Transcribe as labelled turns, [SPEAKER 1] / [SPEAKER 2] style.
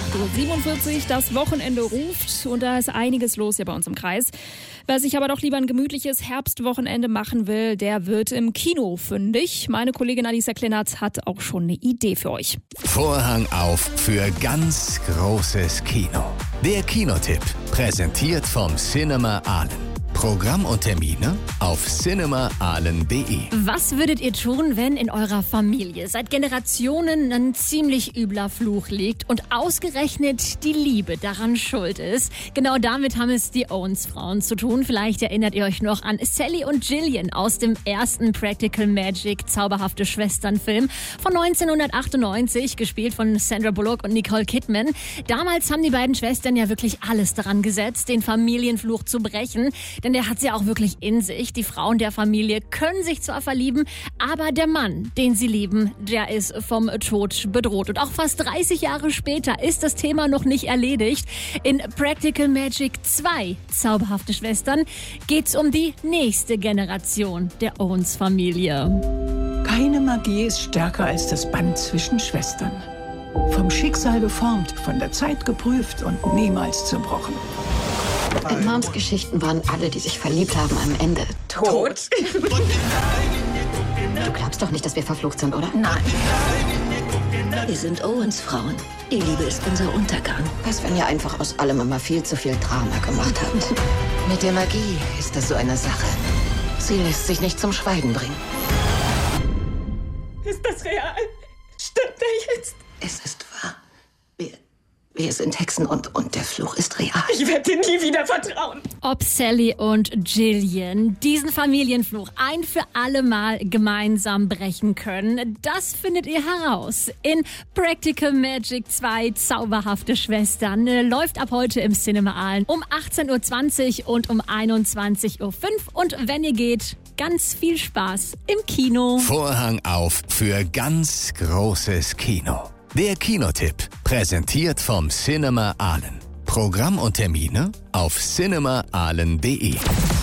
[SPEAKER 1] 8:47 Uhr, das Wochenende ruft und da ist einiges los hier bei uns im Kreis. Wer sich aber doch lieber ein gemütliches Herbstwochenende machen will, der wird im Kino fündig. Meine Kollegin Alisa Klennertz hat auch schon eine Idee für euch.
[SPEAKER 2] Vorhang auf für ganz großes Kino. Der Kinotipp, präsentiert vom Cinema Aalen. Programm und Termine auf cinemaahlen.de.
[SPEAKER 3] Was würdet ihr tun, wenn in eurer Familie seit Generationen ein ziemlich übler Fluch liegt und ausgerechnet die Liebe daran schuld ist? Genau damit haben es die Owens-Frauen zu tun. Vielleicht erinnert ihr euch noch an Sally und Gillian aus dem ersten Practical Magic Zauberhafte Schwestern-Film von 1998, gespielt von Sandra Bullock und Nicole Kidman. Damals haben die beiden Schwestern ja wirklich alles daran gesetzt, den Familienfluch zu brechen. Denn der hat sie auch wirklich in sich. Die Frauen der Familie können sich zwar verlieben, aber der Mann, den sie lieben, der ist vom Tod bedroht. Und auch fast 30 Jahre später ist das Thema noch nicht erledigt. In Practical Magic 2, Zauberhafte Schwestern, geht's um die nächste Generation der Owens-Familie.
[SPEAKER 4] Keine Magie ist stärker als das Band zwischen Schwestern. Vom Schicksal geformt, von der Zeit geprüft und niemals zerbrochen.
[SPEAKER 5] In Moms Geschichten waren alle, die sich verliebt haben, am Ende tot. Du glaubst doch nicht, dass wir verflucht sind, oder?
[SPEAKER 4] Nein.
[SPEAKER 5] Wir sind Owens-Frauen. Die Liebe ist unser Untergang. Was, wenn ihr einfach aus allem immer viel zu viel Drama gemacht habt? Mit der Magie ist das so eine Sache. Sie lässt sich nicht zum Schweigen bringen.
[SPEAKER 4] Ist das real? Stimmt der jetzt?
[SPEAKER 5] Es ist wahr. Wir sind Hexen und der Fluch ist real.
[SPEAKER 4] Ich werde dir nie wieder vertrauen.
[SPEAKER 3] Ob Sally und Gillian diesen Familienfluch ein für alle Mal gemeinsam brechen können, das findet ihr heraus. In Practical Magic 2 Zauberhafte Schwestern läuft ab heute im Cinema Aalen um 18:20 Uhr und um 21:05 Uhr. Und wenn ihr geht, ganz viel Spaß im Kino.
[SPEAKER 2] Vorhang auf für ganz großes Kino. Der Kinotipp, präsentiert vom Cinema Aalen. Programm und Termine auf cinemaahlen.de.